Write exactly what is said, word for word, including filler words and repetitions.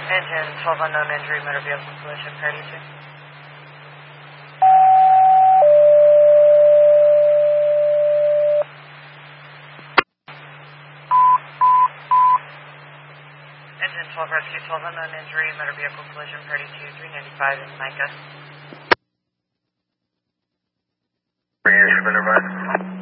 Engine twelve unknown injury, motor vehicle collision, party two. Engine twelve rescue, twelve unknown injury, motor vehicle collision, party two, three ninety-five in Micah. Bring your shipment,